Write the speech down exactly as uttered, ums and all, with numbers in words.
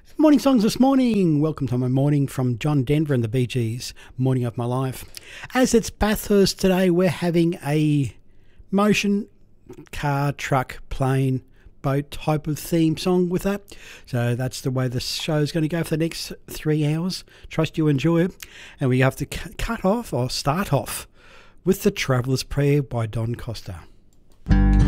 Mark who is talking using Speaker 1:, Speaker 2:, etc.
Speaker 1: Morning songs this morning. Welcome to my morning from John Denver and the Bee Gees, Morning of My Life. As it's Bathurst today, we're having a motion car, truck, plane, boat type of theme song with that. So that's the way the show's going to go for the next three hours. Trust you enjoy it. And we have to cut off or start off with The Traveller's Prayer by Don Costa.